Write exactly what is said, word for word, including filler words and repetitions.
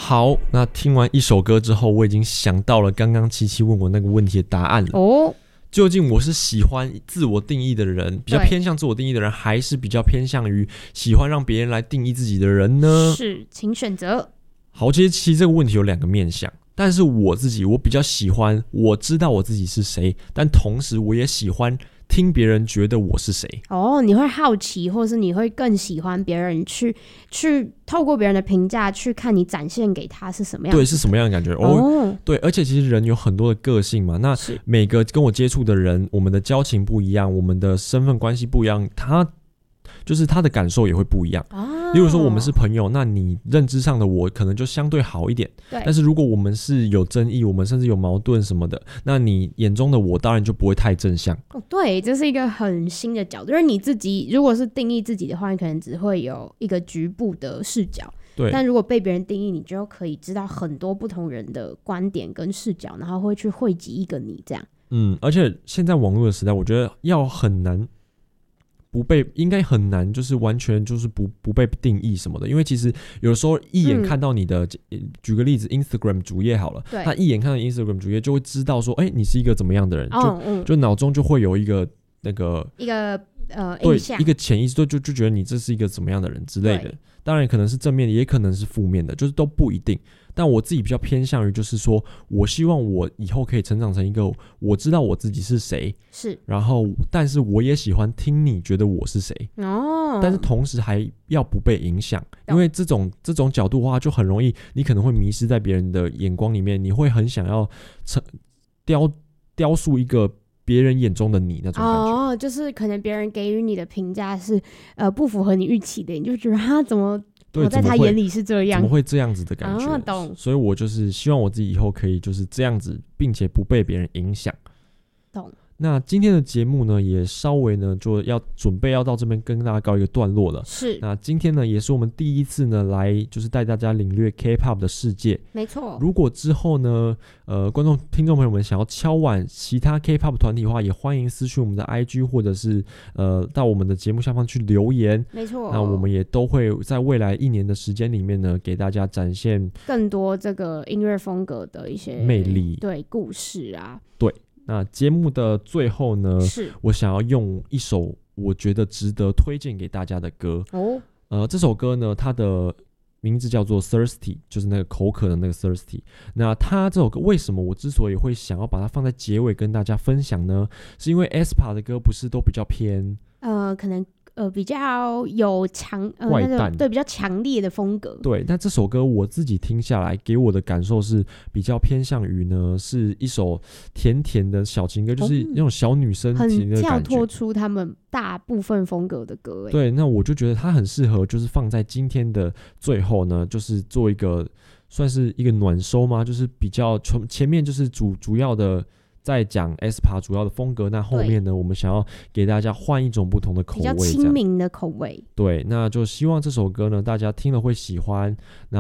好，那听完一首歌之后，我已经想到了刚刚七七问我那个问题的答案了。 哦， 究竟我是喜欢自我定义的人，比较偏向自我定义的人，还是比较偏向于喜欢让别人来定义自己的人呢？ 是，请选择。 好，其实其实这个问题有两个面向，但是我自己我比较喜欢，我知道我自己是谁，但同时我也喜欢听别人觉得我是谁。 哦，你会好奇，或是你会更喜欢别人去去透过别人的评价去看你展现给他是什么样的， 对，是什么样的感觉？哦，哦对，而且其实人有很多的个性嘛，那每个跟我接触的人，我们的交情不一样，我们的身份关系不一样，他就是他的感受也会不一样。哦，例如说我们是朋友，那你认知上的我可能就相对好一点，但是如果我们是有争议，我们甚至有矛盾什么的，那你眼中的我当然就不会太正向。 哦，对，这是一个很新的角度，因为你自己如果是定义自己的话，你可能只会有一个局部的视角，对，但如果被别人定义，你就可以知道很多不同人的观点跟视角，然后会去汇集一个你这样。 嗯，而且现在网络的时代，我觉得要很难不被，应该很难，就是完全就是不不被定义什么的，因为其实有时候一眼看到你的，嗯、举个例子 ，Instagram 主页好了，他一眼看到 Instagram 主页就会知道说，哎、欸，你是一个怎么样的人，哦、就、嗯、就脑中就会有一个那个一个呃对印象， 一个潜意识，就就就觉得你这是一个怎么样的人之类的。当然可能是正面的，也可能是负面的，就是都不一定。但我自己比较偏向于就是说，我希望我以后可以成长成一个我知道我自己是谁，是，然后但是我也喜欢听你觉得我是谁哦，但是同时还要不被影响，因为这种这种角度的话，就很容易你可能会迷失在别人的眼光里面，你会很想要雕雕塑一个别人眼中的你那种感觉。 哦，就是可能别人给予你的评价是呃不符合你预期的，你就觉得他怎么我在他眼里是这样， 怎么会这样子的感觉？啊、懂。所以我就是希望我自己以后可以就是这样子，并且不被别人影响。懂。那今天的节目呢，也稍微呢就要准备要到这边跟大家告一个段落了。是。那今天呢，也是我们第一次呢来就是带大家领略 K-pop 的世界。没错。如果之后呢，呃，观众听众朋友们想要敲碗其他 K-pop 团体的话，也欢迎私讯我们的 I G 或者是呃到我们的节目下方去留言。没错。那我们也都会在未来一年的时间里面呢，给大家展现更多这个音乐风格的一些魅力， 对故事啊， 对。那节目的最后呢，是我想要用一首我觉得值得推荐给大家的歌哦。呃，这首歌呢，它的名字叫做 Thirsty， 就是那个口渴的那个 Thirsty。那它这首歌为什么我之所以会想要把它放在结尾跟大家分享呢？是因为 aespa 的歌不是都比较偏呃，可能。呃，比较有强呃怪诞、那个，对，比较强烈的风格。 对，那这首歌我自己听下来，给我的感受是比较偏向于呢，是一首甜甜的小情歌，就是那种小女生情的感觉， 很跳脱出他们大部分风格的歌。 对，那我就觉得它很适合，就是放在今天的最后呢，就是做一个算是一个暖收吗？就是比较从前面就是主主要的。在讲 aespa 主要的风格，那后面呢，我们想要给大家换一种不同的口味， 比较亲民的口味。 对，那就希望这首歌呢，大家听了会喜欢。那